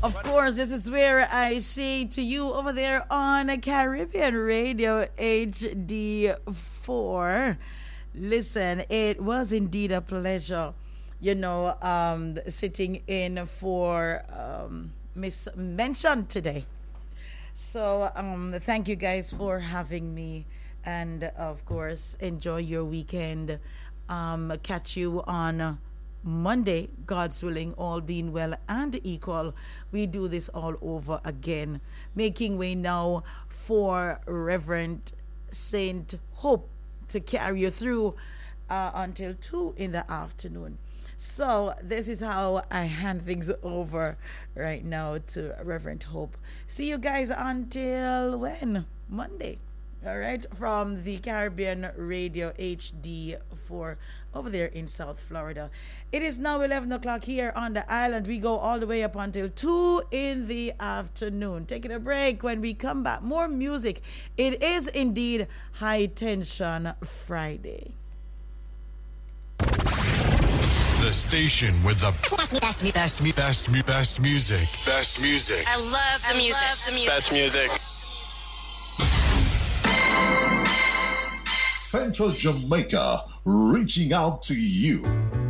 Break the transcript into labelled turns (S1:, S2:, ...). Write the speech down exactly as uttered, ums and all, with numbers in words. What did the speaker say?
S1: Of course, this is where I say to you over there on Caribbean Radio H D four. Listen, it was indeed a pleasure, you know, um, sitting in for um, Miss Mention today. So um, thank you guys for having me. And of course, enjoy your weekend. Um, catch you on Monday, God's willing, all being well and equal. We do this all over again, making way now for Reverend Saint Hope to carry you through uh, until two in the afternoon. So this is how I hand things over right now to Reverend Hope. See you guys until when? Monday. All right, from the Caribbean Radio H D four over there in South Florida. It is now eleven o'clock here on the island. We go all the way up until two in the afternoon. Taking a break. When we come back, more music. It is indeed High Tension Friday.
S2: The station with the best, best, best, best, best music. Best music.
S3: I love the I music. Love the music.
S4: Best music.
S2: Central Jamaica, reaching out to you.